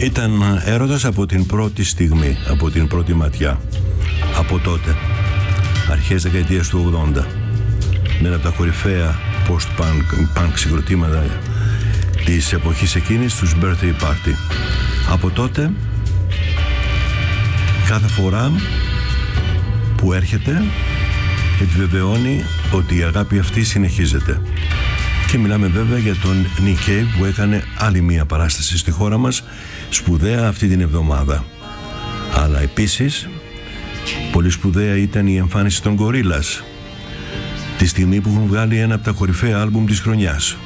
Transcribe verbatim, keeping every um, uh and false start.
Ήταν έρωτας από την πρώτη στιγμή, από την πρώτη ματιά. Από τότε, αρχές δεκαετίας του ογδόντα, με ένα από τα κορυφαία post-punk punk συγκροτήματα της εποχής εκείνης, τους Birthday Party. Από τότε, κάθε φορά που έρχεται, επιβεβαιώνει ότι η αγάπη αυτή συνεχίζεται. Και μιλάμε βέβαια για τον Nick Cave, που έκανε άλλη μία παράσταση στη χώρα μας, σπουδαία αυτή την εβδομάδα. Αλλά επίσης πολύ σπουδαία ήταν η εμφάνιση των Gorillaz, τη στιγμή που έχουν βγάλει ένα από τα κορυφαία άλμπουμ της χρονιάς.